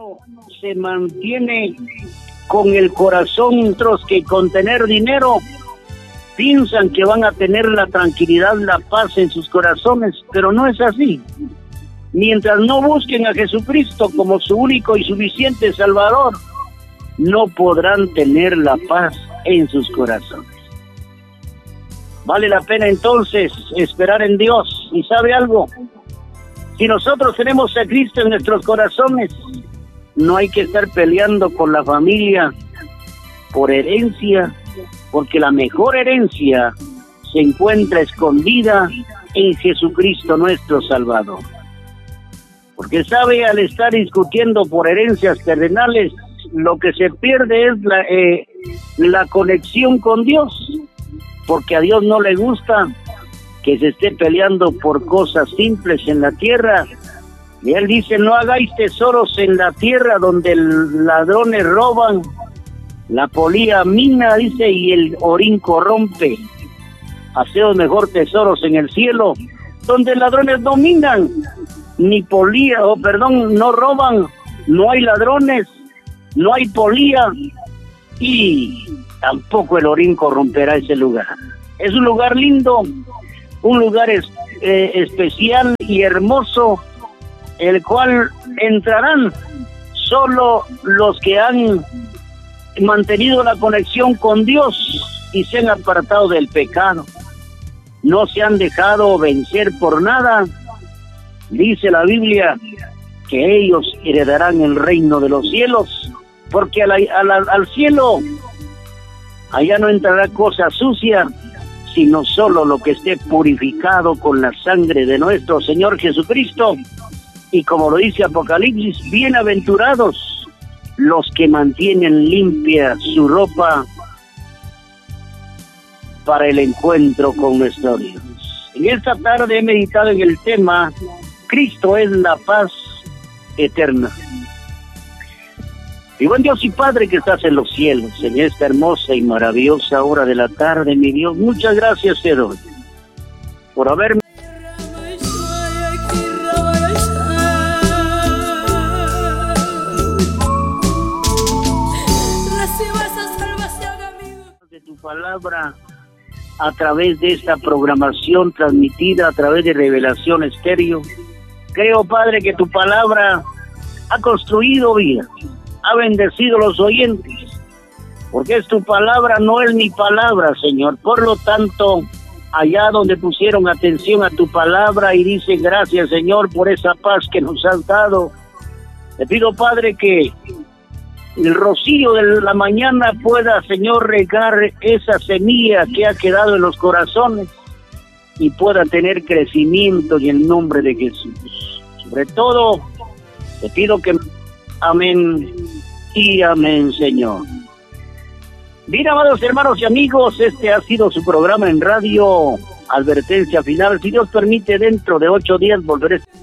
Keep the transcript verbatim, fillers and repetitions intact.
se mantiene con el corazón, otros que con tener dinero piensan que van a tener la tranquilidad, la paz en sus corazones, pero no es así. Mientras no busquen a Jesucristo como su único y suficiente Salvador, no podrán tener la paz en sus corazones. Vale la pena entonces esperar en Dios. ¿Y sabe algo? Si nosotros tenemos a Cristo en nuestros corazones, no hay que estar peleando con la familia por herencia, porque la mejor herencia se encuentra escondida en Jesucristo nuestro Salvador. Porque sabe, al estar discutiendo por herencias terrenales, lo que se pierde es la, eh, la conexión con Dios, porque a Dios no le gusta que se esté peleando por cosas simples en la tierra. Y Él dice, no hagáis tesoros en la tierra donde los ladrones roban, la polía mina, dice, y el orín corrompe. Haced mejor tesoros en el cielo, donde ladrones no minan, ni polía, o oh, perdón, no roban, no hay ladrones, no hay polía, y tampoco el orín corromperá ese lugar. Es un lugar lindo, un lugar es, eh, especial y hermoso, el cual entrarán solo los que han mantenido la conexión con Dios y se han apartado del pecado. No se han dejado vencer por nada. Dice la Biblia que ellos heredarán el reino de los cielos, porque a la, a la, al cielo allá no entrará cosa sucia, sino solo lo que esté purificado con la sangre de nuestro Señor Jesucristo. Y como lo dice Apocalipsis, bienaventurados los que mantienen limpia su ropa para el encuentro con nuestro Dios. En esta tarde he meditado en el tema Cristo es la paz eterna. Y buen Dios y Padre que estás en los cielos, en esta hermosa y maravillosa hora de la tarde, mi Dios, muchas gracias te doy por haberme de tu palabra a través de esta programación transmitida a través de Revelación Estéreo. Creo, Padre, que tu palabra ha construido vida, ha bendecido los oyentes, porque es tu palabra, no es mi palabra, Señor. Por lo tanto, allá donde pusieron atención a tu palabra y dicen gracias, Señor, por esa paz que nos has dado, te pido, Padre, que el rocío de la mañana pueda, Señor, regar esa semilla que ha quedado en los corazones y pueda tener crecimiento en el nombre de Jesús. Sobre todo, te pido que amén y amén, Señor. Bien, amados hermanos y amigos, este ha sido su programa en radio, Advertencia Final. Si Dios permite, dentro de ocho días volveré.